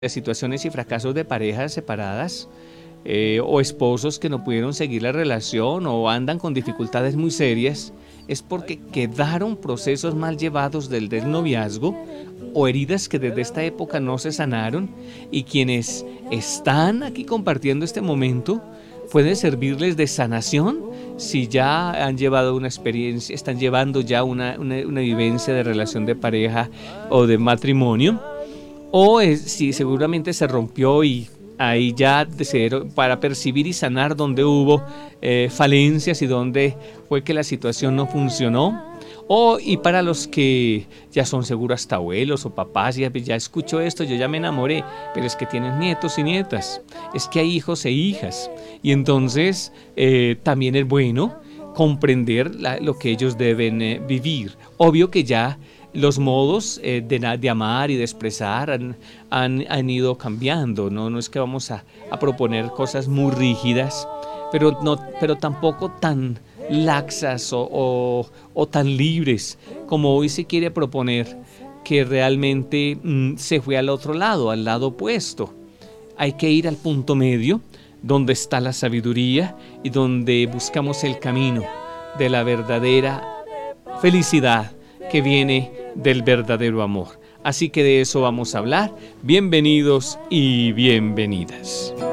de situaciones y fracasos de parejas separadas o esposos que no pudieron seguir la relación o andan con dificultades muy serias, es porque quedaron procesos mal llevados del noviazgo o heridas que desde esta época no se sanaron, y quienes están aquí compartiendo este momento puede servirles de sanación si ya han llevado una experiencia, están llevando ya una vivencia de relación de pareja o de matrimonio, o si seguramente se rompió y ahí ya para percibir y sanar donde hubo falencias y donde fue que la situación no funcionó. Y para los que ya son seguros hasta abuelos o papás, ya escucho esto, yo ya me enamoré, pero es que tienen nietos y nietas, es que hay hijos e hijas, y entonces también es bueno comprender lo que ellos deben vivir. Obvio que ya los modos de amar y de expresar han ido cambiando, no es que vamos a proponer cosas muy rígidas, pero tampoco tan laxas o tan libres como hoy se quiere proponer, que realmente se fue al otro lado, al lado opuesto. Hay que ir al punto medio, donde está la sabiduría y donde buscamos el camino de la verdadera felicidad que viene del verdadero amor. Así que de eso vamos a hablar. Bienvenidos y bienvenidas.